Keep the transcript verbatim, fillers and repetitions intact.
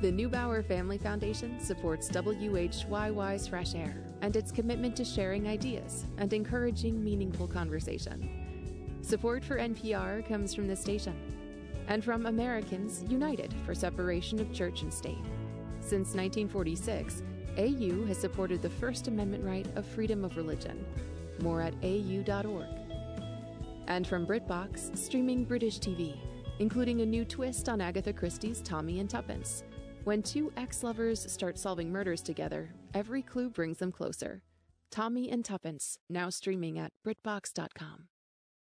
The Neubauer Family Foundation supports W H Y Y's Fresh Air and its commitment to sharing ideas and encouraging meaningful conversation. Support for N P R comes from the station and from Americans United for Separation of Church and State. Since nineteen forty-six, A U has supported the First Amendment right of freedom of religion. More at A U dot org. And from BritBox, streaming British T V, including a new twist on Agatha Christie's Tommy and Tuppence. When two ex-lovers start solving murders together, every clue brings them closer. Tommy and Tuppence, now streaming at Brit Box dot com.